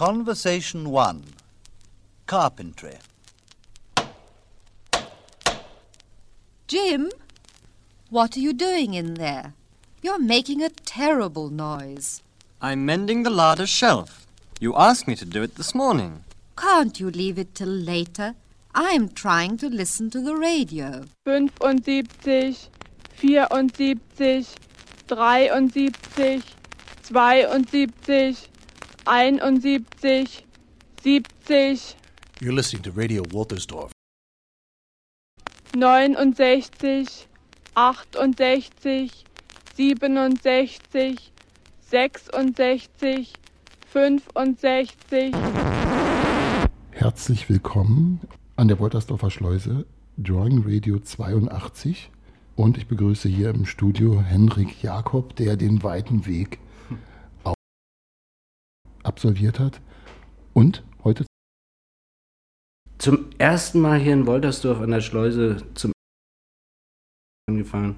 Conversation 1. Carpentry. Jim, what are you doing in there? You're making a terrible noise. I'm mending the larder shelf. You asked me to do it this morning. Can't you leave it till later? I'm trying to listen to the radio. 75, 74, 73, 72, 71, 70. You're listening to Radio Woltersdorf. 69, 68, 67, 66, 65. Herzlich willkommen an der Woltersdorfer Schleuse, Drawing Radio 82. Und ich begrüße hier im Studio Henrik Jakob, der den weiten Weg absolviert hat und heute zum ersten Mal hier in Woltersdorf an der Schleuse angefahren.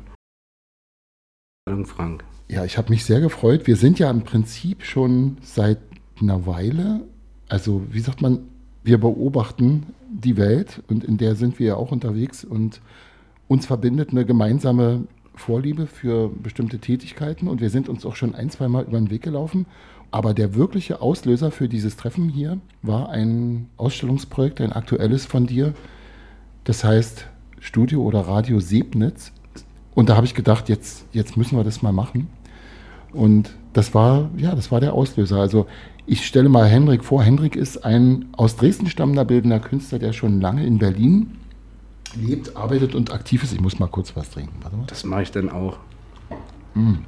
Frank. Ja, ich habe mich sehr gefreut. Wir sind ja im Prinzip schon seit einer Weile, also wie sagt man, wir beobachten die Welt und in der sind wir ja auch unterwegs und uns verbindet eine gemeinsame Vorliebe für bestimmte Tätigkeiten und wir sind uns auch schon ein-, zweimal über den Weg gelaufen. Aber der wirkliche Auslöser für dieses Treffen hier war ein Ausstellungsprojekt, ein aktuelles von dir. Das heißt Studio oder Radio Sebnitz. Und da habe ich gedacht, jetzt müssen wir das mal machen. Und das war der Auslöser. Also ich stelle mal Henrik vor. Henrik ist ein aus Dresden stammender bildender Künstler, der schon lange in Berlin lebt, arbeitet und aktiv ist. Ich muss mal kurz was trinken. Warte mal. Das mache ich dann auch. Ein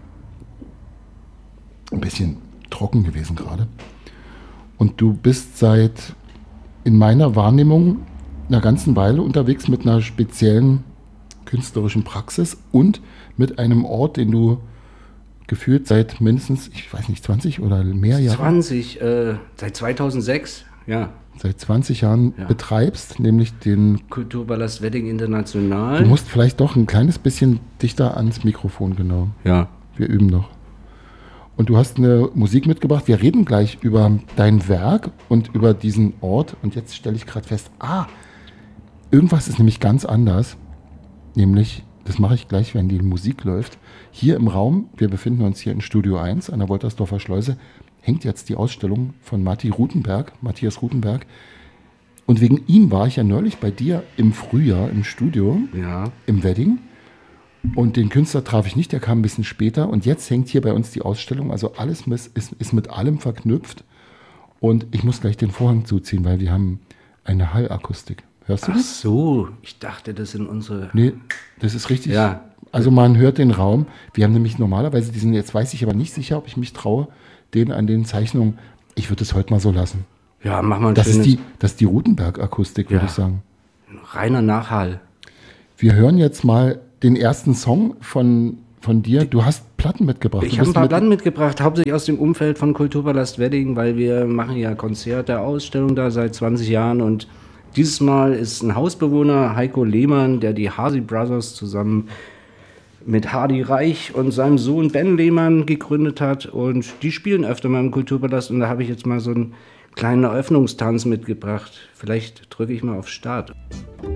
bisschen trocken gewesen gerade. Und du bist in meiner Wahrnehmung einer ganzen Weile unterwegs mit einer speziellen künstlerischen Praxis und mit einem Ort, den du geführt seit mindestens, ich weiß nicht, 20 oder mehr Jahren? Seit 2006, ja. Seit 20 Jahren betreibst, nämlich den Kulturpalast Wedding International. Du musst vielleicht doch ein kleines bisschen dichter ans Mikrofon, genau. Ja. Wir üben noch. Und du hast eine Musik mitgebracht. Wir reden gleich über dein Werk und über diesen Ort. Und jetzt stelle ich gerade fest, irgendwas ist nämlich ganz anders. Nämlich, das mache ich gleich, wenn die Musik läuft. Hier im Raum, wir befinden uns hier in Studio 1 an der Woltersdorfer Schleuse, hängt jetzt die Ausstellung von Matthias Rutenberg. Und wegen ihm war ich ja neulich bei dir im Frühjahr im Studio, im Wedding. Und den Künstler traf ich nicht, der kam ein bisschen später. Und jetzt hängt hier bei uns die Ausstellung. Also alles ist mit allem verknüpft. Und ich muss gleich den Vorhang zuziehen, weil wir haben eine Hallakustik. Hörst du das? Ach so, ich dachte, das sind unsere... Nee, das ist richtig. Ja. Also man hört den Raum. Wir haben nämlich normalerweise diesen, jetzt weiß ich aber nicht sicher, ob ich mich traue, den an den Zeichnungen, ich würde es heute mal so lassen. Ja, mach mal ein das schönes... Das ist die Rutenberg-Akustik, würde ich sagen. Reiner Nachhall. Wir hören jetzt mal den ersten Song von dir. Du hast Platten mitgebracht. Ich habe ein paar Platten mitgebracht, hauptsächlich aus dem Umfeld von Kulturpalast Wedding, weil wir machen ja Konzerte, Ausstellungen da seit 20 Jahren und dieses Mal ist ein Hausbewohner, Heiko Lehmann, der die Hasi Brothers zusammen mit Hardy Reich und seinem Sohn Ben Lehmann gegründet hat und die spielen öfter mal im Kulturpalast und da habe ich jetzt mal so einen kleinen Eröffnungstanz mitgebracht. Vielleicht drücke ich mal auf Start.